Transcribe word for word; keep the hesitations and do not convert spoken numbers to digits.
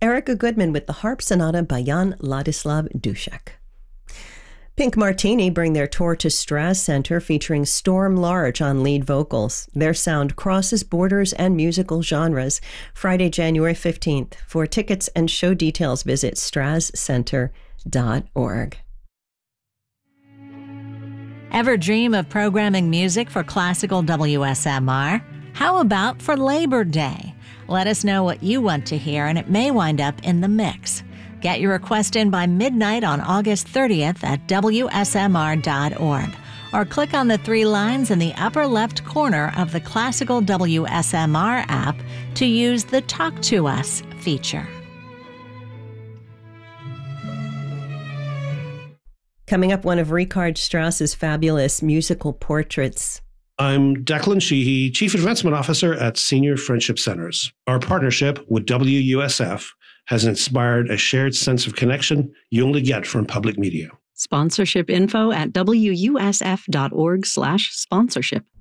Erica Goodman with the Harp Sonata by Jan Ladislav Dušek. Pink Martini bring their tour to Straz Center featuring Storm Large on lead vocals. Their sound crosses borders and musical genres. Friday, January fifteenth. For tickets and show details, visit straz center dot org. Ever dream of programming music for classical W S M R? How about for Labor Day? Let us know what you want to hear, and it may wind up in the mix. Get your request in by midnight on August thirtieth at W S M R dot org, or click on the three lines in the upper left corner of the Classical W S M R app to use the Talk to Us feature. Coming up, one of Richard Strauss's fabulous musical portraits. I'm Declan Sheehy, Chief Advancement Officer at Senior Friendship Centers. Our partnership with W U S F has inspired a shared sense of connection you only get from public media. Sponsorship info at W U S F dot org slash sponsorship.